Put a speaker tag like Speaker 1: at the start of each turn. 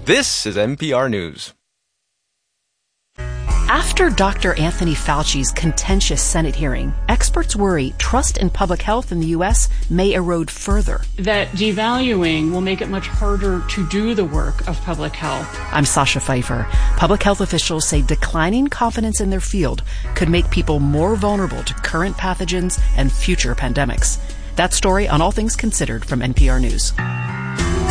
Speaker 1: This is NPR News.
Speaker 2: After Dr. Anthony Fauci's contentious Senate hearing, experts worry trust in public health in the U.S. may erode further.
Speaker 3: That devaluing will make it much harder to do the work of public health.
Speaker 2: I'm Sasha Pfeiffer. Public health officials say declining confidence in their field could make people more vulnerable to current pathogens and future pandemics. That story on All Things Considered from NPR News.